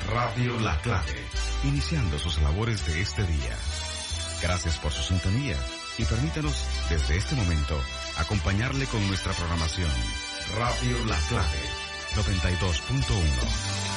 Radio La Clave, iniciando sus labores de este día. Gracias por su sintonía y permítanos desde este momento acompañarle con nuestra programación. Radio La Clave 92.1.